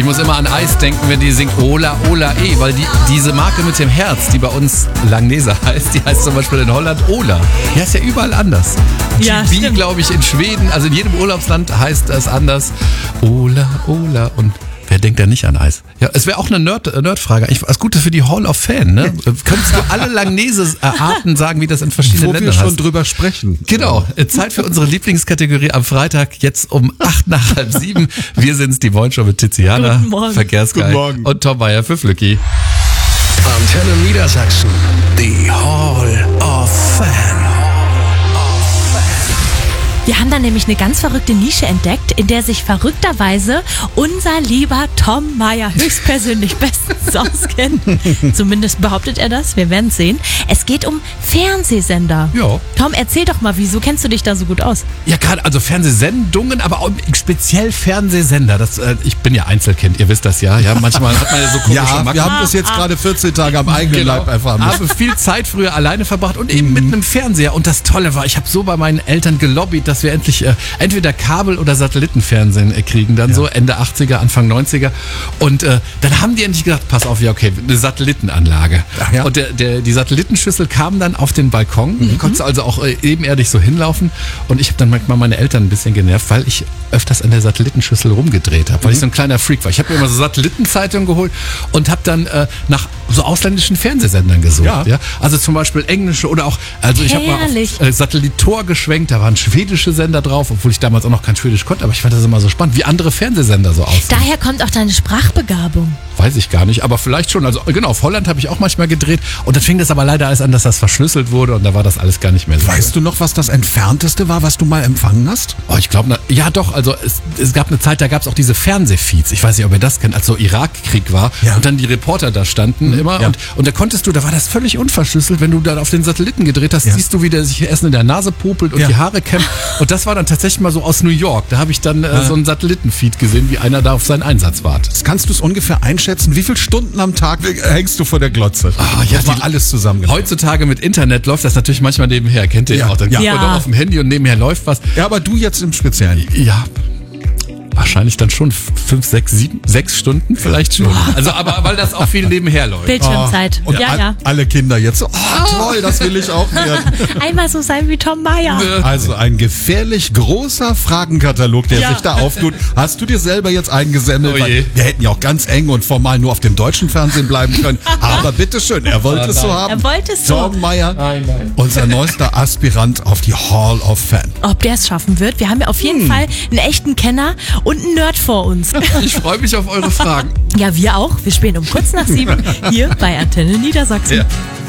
Ich muss immer an Eis denken, wenn die singt Ola, Ola, weil diese Marke mit dem Herz, die bei uns Langnese heißt, die heißt zum Beispiel in Holland Ola. Die heißt ja überall anders. Ja, GB, stimmt. glaube ich, in Schweden, also in jedem Urlaubsland heißt es anders. Ola, Ola und wer denkt da nicht an Eis? Ja, es wäre auch eine Nerdfrage. Eigentlich was Gutes für die Hall of Fame, ne? Könntest du alle Langnese-Arten sagen, wie das in verschiedenen Wo wir Ländern schon heißt? drüber sprechen. Genau. Zeit für unsere Lieblingskategorie am Freitag, jetzt um 7:08. Wir sind's, die Morgenshow mit Tiziana, Guten Morgen. Verkehrsguy Guten Morgen. und Tom Meyer für Flücki. Antenne Niedersachsen. Die Hall of Fame. Wir haben da nämlich eine ganz verrückte Nische entdeckt, in der sich verrückterweise unser lieber Tom Meyer höchstpersönlich bestens auskennt. Zumindest behauptet er das, wir werden sehen. Es geht um Fernsehsender. Ja. Tom, erzähl doch mal, wieso kennst du dich da so gut aus? Ja, gerade, also Fernsehsendungen, aber auch speziell Fernsehsender. Ich bin ja Einzelkind, ihr wisst das ja. Ja, manchmal hat man ja so komische Ja, Macken. wir haben das jetzt gerade 14 Tage am eigenen Leib erfahren müssen. Habe viel Zeit früher alleine verbracht und eben mit einem Fernseher. Und das Tolle war, ich habe so bei meinen Eltern gelobbyt, dass wir endlich entweder Kabel- oder Satellitenfernsehen kriegen. Dann so Ende 80er, Anfang 90er. Und dann haben die endlich gesagt, pass auf, ja okay, eine Satellitenanlage. Ach ja. Und die Satellitenschüssel kam dann auf den Balkon. Konntest also auch ebenerdig so hinlaufen. Und ich habe dann manchmal meine Eltern ein bisschen genervt, weil ich öfters an der Satellitenschüssel rumgedreht habe, weil ich so ein kleiner Freak war. Ich habe mir immer so Satellitenzeitungen geholt und habe dann nach so ausländischen Fernsehsendern gesucht. Ja. Ja? Also zum Beispiel englische oder auch, also ich habe mal Herrlich. auf Satellitor geschwenkt, da waren schwedische Sender drauf, obwohl ich damals auch noch kein Schwedisch konnte, aber ich fand das immer so spannend, wie andere Fernsehsender so aussehen. Daher kommt auch deine Sprachbegabung. Weiß ich gar nicht, aber vielleicht schon. Also genau, auf Holland habe ich auch manchmal gedreht und dann fing das aber leider alles an, dass das verschlüsselt wurde und da war das alles gar nicht mehr so. Weißt du noch, was das Entfernteste war, was du mal empfangen hast? Oh, ich glaube, ja doch, also es gab eine Zeit, da gab es auch diese Fernsehfeeds. Ich weiß nicht, ob ihr das kennt, als so Irakkrieg war Ja. und dann die Reporter da standen immer ja. und da konntest du, da war das völlig unverschlüsselt, wenn du da auf den Satelliten gedreht hast, Ja. siehst du, wie der sich Essen in der Nase popelt und Ja. die Haare kämmt und das war dann tatsächlich mal so aus New York. Da habe ich dann so einen Satellitenfeed gesehen, wie einer da auf seinen Einsatz wartet. Kannst du es ungefähr einschätzen? Wie viele Stunden am Tag hängst du vor der Glotze? ja, Das war alles zusammen. Heutzutage mit Internet läuft das natürlich manchmal nebenher, kennt ihr ja Ja. auch. Dann guckt Ja. man doch auf dem Handy und nebenher läuft was. Ja, aber du jetzt im Speziellen. Ja, wahrscheinlich dann schon 5, 6, 7, 6 Stunden vielleicht schon. Also, aber weil das auch viel nebenher läuft. Bildschirmzeit. Und ja. alle Kinder jetzt so, toll, das will ich auch werden. Einmal so sein wie Tom Meyer. Also ein gefährlich großer Fragenkatalog, der sich da auftut. Hast du dir selber jetzt eingesammelt? Oh je. Weil wir hätten ja auch ganz eng und formal nur auf dem deutschen Fernsehen bleiben können. Aber bitteschön, er wollte es so haben. Er wollte es so. Tom Meyer, Nein. unser neuester Aspirant auf die Hall of Fame. Ob der es schaffen wird? Wir haben ja auf jeden Fall einen echten Kenner und einen Nerd vor uns. Ich freue mich auf eure Fragen. Ja, wir auch. Wir spielen um kurz nach 7 hier bei Antenne Niedersachsen. Ja.